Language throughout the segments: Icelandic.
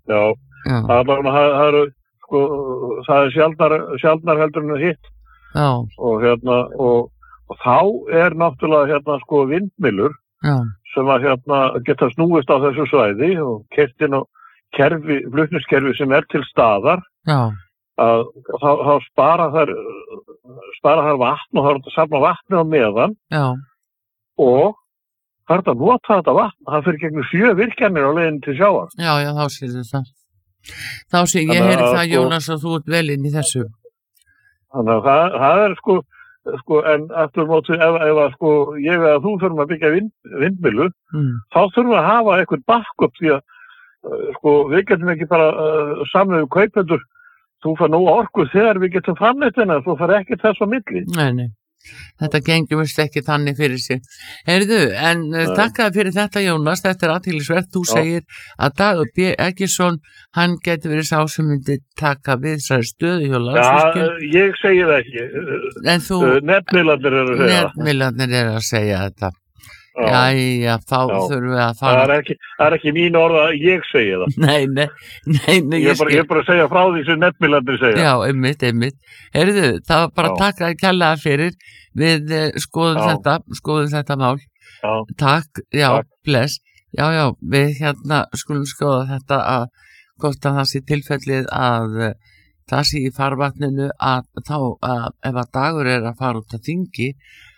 Já. Það eru, sko, það sjaldnar heldur en hitt. Já. Og þá náttúrulega, sko, vindmyllur sem að geta snúist á þessu svæði og keyrt inn á flutningskerfi sem til staðar. Já. Þá spara þær vatn og það að safna vatni á meðan. Já. Og það að nota þetta vatn, það fyrir gegnum 7 virkjanir á leiðin til sjávar. Já, þá sér þetta. Þá sé ég heyri það, Jónas, að þú ert vel inn í þessu. Þannig að það sko, en eftir móti, ef sko, ég eða þú þurfum að byggja vindmyllu, þá þurfum við að hafa eitthvað backup því að, sko, við getum ekki bara samið kaupendur, þú fær nóg orku þegar við getum framleitt hennar, þú fær ekki þess á milli. Nei. Þetta gengur vist ekki þannig fyrir sig. Heyrðu, en takk fyrir þetta, Jónas, þetta athyglisvert. Þú segir að Dagur B. Eggertsson, hann geti verið sá sem myndi taka við þessari stöðu hjá Landsvirkjun. Já, ég segi það ekki. En þú... Netmiðlarnir eru að segja það. Netmiðlarnir eru að segja þetta. Jæja, þá þurfum við að fara. Það er ekki mín orð að ég segi það. Nei. Ég er bara að segja frá því sem netmiðlarnir segja. Já, einmitt. Heyrðu, það var bara taka kærlega fyrir. Við skoðum þetta mál. Já. Takk, bless. Já, við skulum skoða þetta að gott að það sé tilfellið að það sé í farvatninu að þá ef að Dagur er að fara út að þingi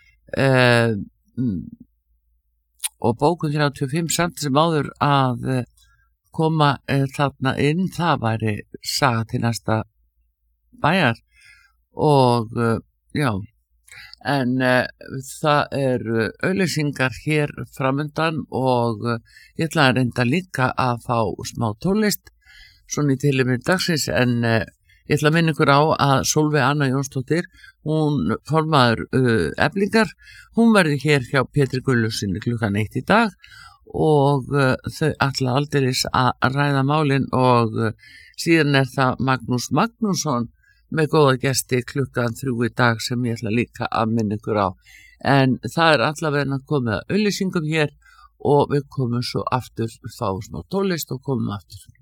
og bókun 35 samt sem áður að koma þarna inn, það væri saga til næsta bæjar og en það eru auglýsingar hér framundan og ég ætla að reynda líka að fá smá tónlist svona í tilefni dagsins en ég ætla að minna ykkur á að Sólveig Anna Jónsdóttir, hún formaður Eflingar, hún verður hér hjá Pétri Gunnlaugssyni klukkan 1 í dag og þau ætla aldeilis að ræða málin og síðan það Magnús Magnússon með góða gesti klukkan 3 í dag sem ég ætla líka að minna ykkur á. En það allavega komið að auglýsingum hér og við komum svo aftur, fáum smá tónlist og komum aftur.